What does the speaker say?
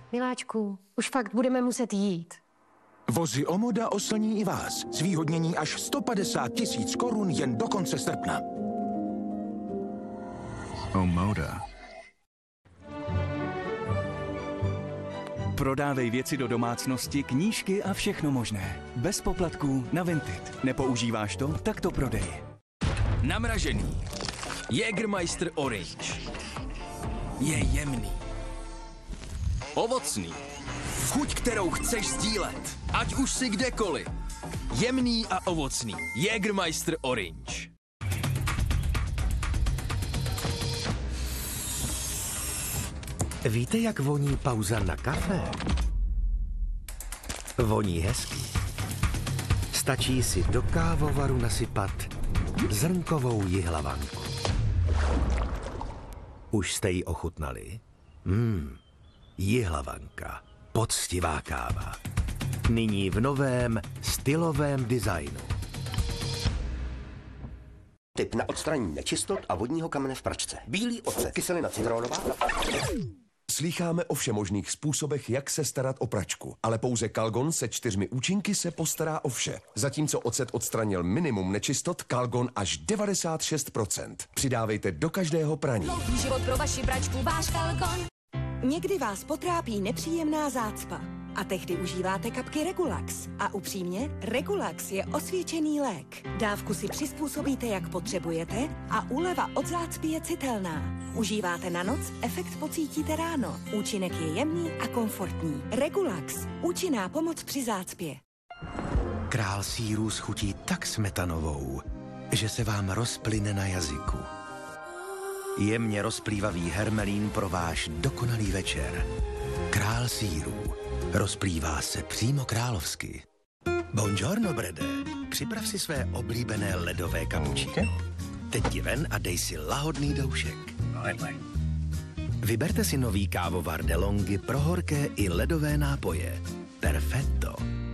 Miláčku, už fakt budeme muset jít. Vozy Omoda oslní i vás. Zvýhodnění až 150 000 korun jen do konce srpna. Omoda. Prodávej věci do domácnosti, knížky a všechno možné. Bez poplatků na Vinted. Nepoužíváš to? Tak to prodej. Namražený. Jägermeister Orange. Je jemný. Ovocný. Chuť, kterou chceš sdílet. Ať už si kdekoliv. Jemný a ovocný. Jägermeister Orange. Víte, jak voní pauza na kafe? Voní hezky. Stačí si do kávovaru nasypat zrnkovou jihlavanku. Už jste ji ochutnali? Jihlavanka. Poctivá káva. Nyní v novém stylovém designu. Tip na odstranění nečistot a vodního kamene v pračce. Bílý ocet, kyselina citronová. Slýcháme o všemožných způsobech, jak se starat o pračku, ale pouze Calgon se 4 účinky se postará o vše. Zatímco ocet odstranil minimum nečistot, Calgon až 96%. Přidávejte do každého praní. Dlouhý život pro vaši pračku, váš Calgon. Někdy vás potrápí nepříjemná zácpa a tehdy užíváte kapky Regulax. A upřímně, Regulax je osvědčený lék. Dávku si přizpůsobíte, jak potřebujete a úleva od zácpy je citelná. Užíváte na noc, efekt pocítíte ráno. Účinek je jemný a komfortní. Regulax. Účinná pomoc při zácpě. Král sýrů schutí tak smetanovou, že se vám rozplyne na jazyku. Jemně rozplývavý hermelín pro váš dokonalý večer. Král sýrů. Rozplývá se přímo královsky. Buongiorno, Brede. Připrav si své oblíbené ledové cappuccino. Teď ti ven a dej si lahodný doušek. Vyberte si nový kávovar DeLonghi pro horké i ledové nápoje. Perfetto.